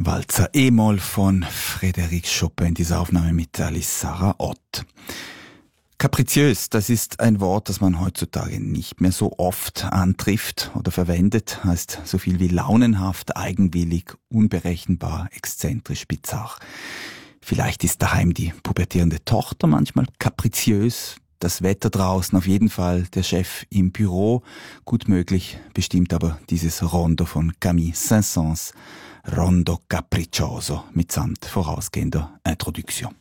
Walzer E-Moll von Frédéric Chopin, diese Aufnahme mit Alice Sarah Ott. Kapriziös, das ist ein Wort, das man heutzutage nicht mehr so oft antrifft oder verwendet, heißt so viel wie launenhaft, eigenwillig, unberechenbar, exzentrisch, bizarr. Vielleicht ist daheim die pubertierende Tochter manchmal kapriziös, das Wetter draußen auf jeden Fall, der Chef im Büro, gut möglich, bestimmt aber dieses Rondo von Camille Saint-Saëns, Rondo Capriccioso, mitsamt vorausgehender Introduktion.